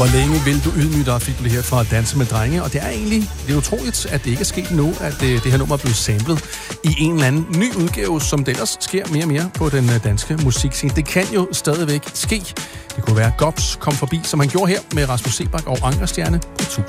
Hvor længe vil du ydmyge dig, fik du det her fra Danse med Drenge, og det er egentlig lidt utroligt, at det ikke er sket nu, at det her nummer er blevet samlet i en eller anden ny udgave, som det ellers sker mere og mere på den danske musikscene. Det kan jo stadigvæk ske. Det kunne være Gobs kom forbi, som han gjorde her med Rasmus Seebach og Ankerstjerne på 1000.